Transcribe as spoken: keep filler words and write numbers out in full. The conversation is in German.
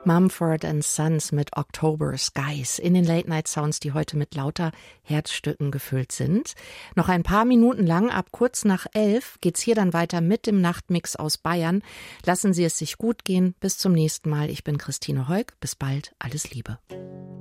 Mumford and Sons mit October Skies in den Late Night Sounds, die heute mit lauter Herzstücken gefüllt sind. Noch ein paar Minuten lang, ab kurz nach elf, geht's hier dann weiter mit dem Nachtmix aus Bayern. Lassen Sie es sich gut gehen. Bis zum nächsten Mal. Ich bin Christine Heuk. Bis bald. Alles Liebe.